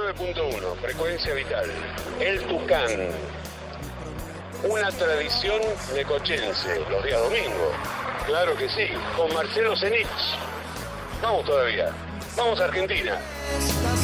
89.1, frecuencia vital. El Tucán. Una tradición necochense, los días domingos. Claro que sí, con Marcelo Zenich. Vamos todavía. Vamos a Argentina.